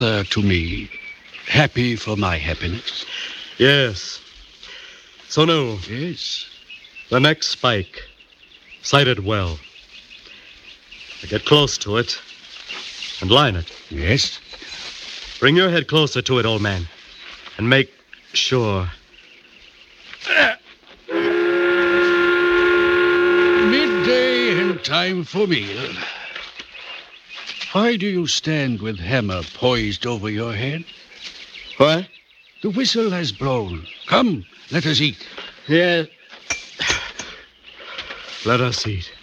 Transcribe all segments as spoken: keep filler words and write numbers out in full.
uh, to me, happy for my happiness? Yes. So no. Yes. The next spike. Sight it well. Get close to it and line it. Yes. Bring your head closer to it, old man, and make sure. Midday and time for meal. Why do you stand with hammer poised over your head? What? The whistle has blown. Come, let us eat. Yes. Let us eat.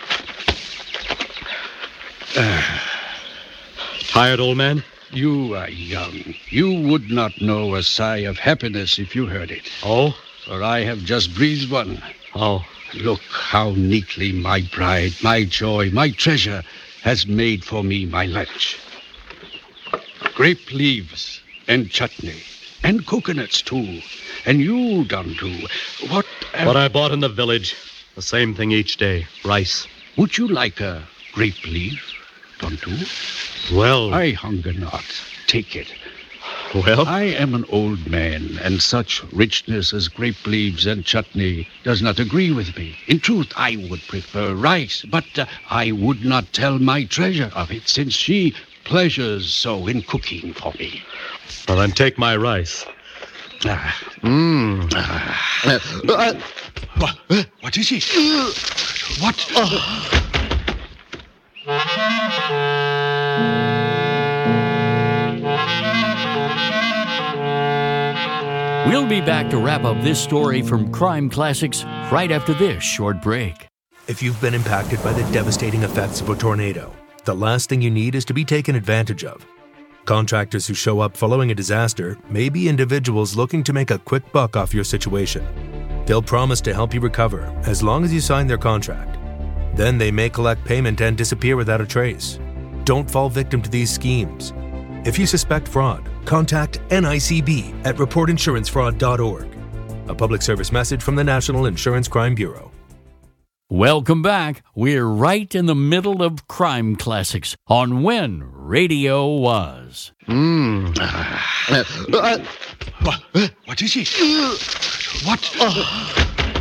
Uh, Tired, old man? You are young. You would not know a sigh of happiness if you heard it. Oh? For I have just breathed one. Oh. Look how neatly my bride, my joy, my treasure has made for me my lunch. Grape leaves and chutney and coconuts, too. And you done, too. What... Uh, what I bought in the village. The same thing each day. Rice. Would you like a grape leaf, Tontu? Well... I hunger not. Take it. Well? I am an old man, and such richness as grape leaves and chutney does not agree with me. In truth, I would prefer rice, but uh, I would not tell my treasure of it, since she pleasures so in cooking for me. Well, then take my rice. Ah. Mmm. Ah. Uh, uh, what, what is it? What? Oh. We'll be back to wrap up this story from Crime Classics right after this short break. If you've been impacted by the devastating effects of a tornado, the last thing you need is to be taken advantage of. Contractors who show up following a disaster may be individuals looking to make a quick buck off your situation. They'll promise to help you recover as long as you sign their contract. Then they may collect payment and disappear without a trace. Don't fall victim to these schemes. If you suspect fraud, contact N I C B at report insurance fraud dot org. A public service message from the National Insurance Crime Bureau. Welcome back. We're right in the middle of Crime Classics on When Radio Was. Mmm. Uh, what, what is it? What? Oh.